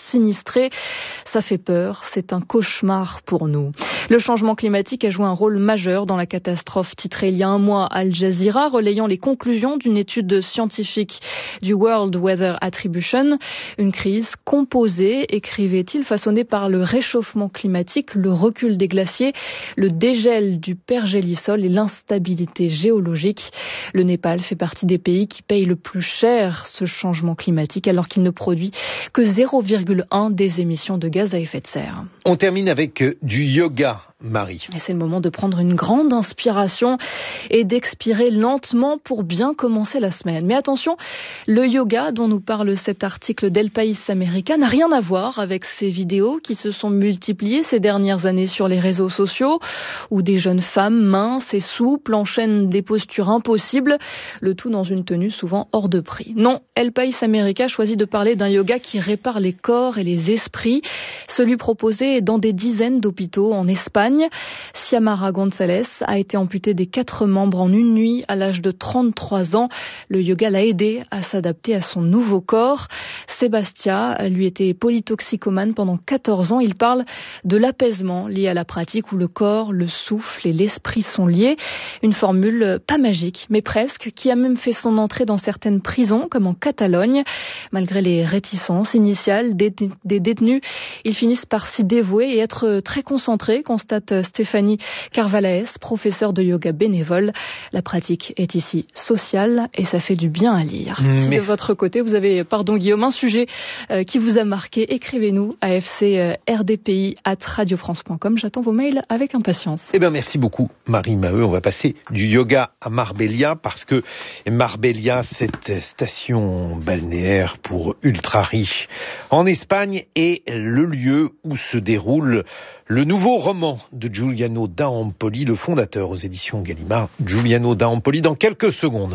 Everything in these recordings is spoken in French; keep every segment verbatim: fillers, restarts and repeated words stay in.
sinistrés. Ça fait peur, c'est un cauchemar pour nous. Le changement climatique a joué un rôle majeur dans la catastrophe, titrée il y a un mois Al Jazeera, relayant les conclusions d'une étude scientifique du World Weather Attribution. Une crise composée, écrivait-il, façonnée par le réchauffement climatique, le recul des glaciers, le dégel du pergélisol et l'instabilité géologique. Le Népal fait partie des pays qui payent le plus cher ce changement climatique, alors qu'il ne produit que zéro virgule un des émissions de gaz à effet de serre. On termine avec du yoga, Marie. Et c'est le moment de prendre une grande inspiration et d'expirer lentement pour bien commencer la semaine. Mais attention, le yoga dont nous parle cet article d'El País América n'a rien à voir avec ces vidéos qui se sont multipliées ces dernières années sur les réseaux sociaux, où des jeunes femmes minces et souples enchaînent des postures impossibles, le tout dans une tenue souvent hors de prix. Non, El País América choisit de parler d'un yoga qui répare les corps et les esprits, celui proposé dans des dizaines d'hôpitaux en Espagne. Xiomara González a été amputée des quatre membres en une nuit à l'âge de trente-trois ans. Le yoga l'a aidée à s'adapter à son nouveau corps. Sébastien, lui, était polytoxicomane pendant quatorze ans. Il parle de l'apaisement lié à la pratique où le corps, le souffle et l'esprit sont liés. Une formule pas magique, mais presque, qui a même fait son entrée dans certaines prisons, comme en Catalogne. Malgré les réticences initiales des, des détenus, ils finissent par s'y dévouer et être très concentrés, constate Stéphanie Carvalhaes, professeure de yoga bénévole. La pratique est ici sociale et ça fait du bien à lire. Mais... Si de votre côté, vous avez, pardon Guillaume, un sujet euh, qui vous a marqué, écrivez-nous à f c euh, r d p i arobase radio france point com. J'attends vos mails avec impatience. Eh bien, merci beaucoup, Marie Maheu. On va passer du yoga à Marbella parce que Marbella, cette station balnéaire pour ultra riches en Espagne, est le lieu où se déroule le nouveau roman de Giuliano da Empoli, le fondateur aux éditions Gallimard. Giuliano da Empoli, dans quelques secondes.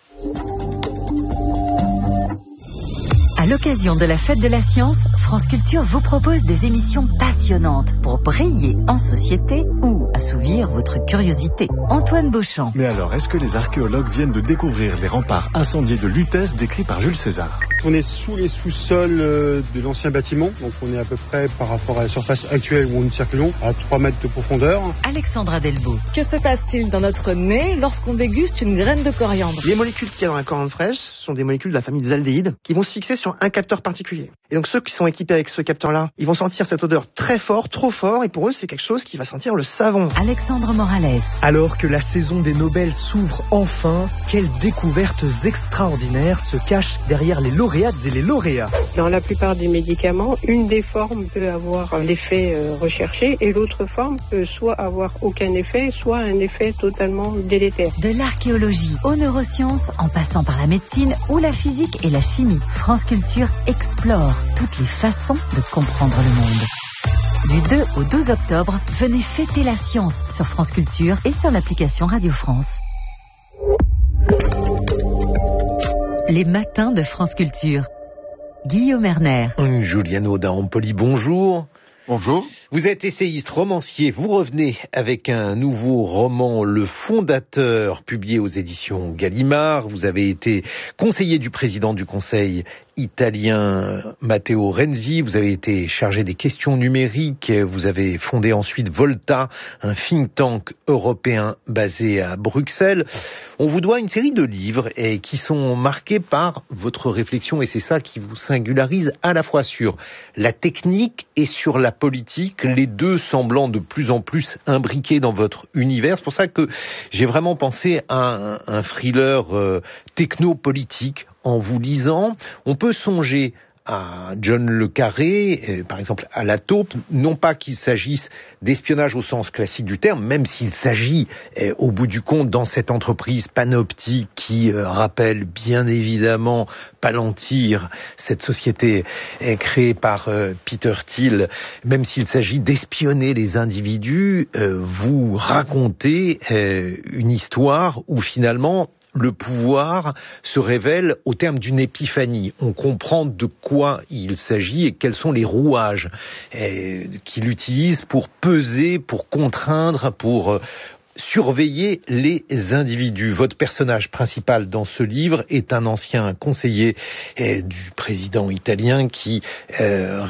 À l'occasion de la Fête de la Science, France Culture vous propose des émissions passionnantes pour briller en société ou assouvir votre curiosité. Antoine Beauchamp. Mais alors, est-ce que les archéologues viennent de découvrir les remparts incendiés de Lutèce décrits par Jules César? On est sous les sous-sols de l'ancien bâtiment, donc on est à peu près par rapport à la surface actuelle où nous circulons, à trois mètres de profondeur. Alexandra Delbo. Que se passe-t-il dans notre nez lorsqu'on déguste une graine de coriandre? Les molécules qu'il y a dans la coriandre fraîche sont des molécules de la famille des aldéhydes qui vont se fixer sur un capteur particulier. Et donc ceux qui sont équipés avec ce capteur-là, ils vont sentir cette odeur très fort, trop fort, et pour eux c'est quelque chose qui va sentir le savon. Alexandre Morales. Alors que la saison des Nobel s'ouvre enfin, quelles découvertes extraordinaires se cachent derrière les lauréates et les lauréats. Dans la plupart des médicaments, une des formes peut avoir l'effet recherché et l'autre forme peut soit avoir aucun effet, soit un effet totalement délétère. De l'archéologie aux neurosciences, en passant par la médecine ou la physique et la chimie, France Culture explore toutes les façons de comprendre le monde. Du deux au douze octobre, venez fêter la science sur France Culture et sur l'application Radio France. Les matins de France Culture. Guillaume Erner. Giuliano da Empoli, bonjour. Bonjour. Vous êtes essayiste, romancier, vous revenez avec un nouveau roman, Le Fondateur, publié aux éditions Gallimard. Vous avez été conseiller du président du Conseil italien Matteo Renzi, vous avez été chargé des questions numériques, vous avez fondé ensuite Volta, un think tank européen basé à Bruxelles. On vous doit une série de livres et qui sont marqués par votre réflexion, et c'est ça qui vous singularise à la fois sur la technique et sur la politique, les deux semblant de plus en plus imbriqués dans votre univers. C'est pour ça que j'ai vraiment pensé à un, un thriller euh, techno-politique. En vous lisant, on peut songer à John le Carré, euh, par exemple à La Taupe, non pas qu'il s'agisse d'espionnage au sens classique du terme, même s'il s'agit euh, au bout du compte dans cette entreprise panoptique qui euh, rappelle bien évidemment Palantir, cette société euh, créée par euh, Peter Thiel, même s'il s'agit d'espionner les individus, euh, vous racontez euh, une histoire où finalement le pouvoir se révèle au terme d'une épiphanie. On comprend de quoi il s'agit et quels sont les rouages eh, qu'il utilise pour peser, pour contraindre, pour surveiller les individus. Votre personnage principal dans ce livre est un ancien conseiller eh, du président italien qui euh,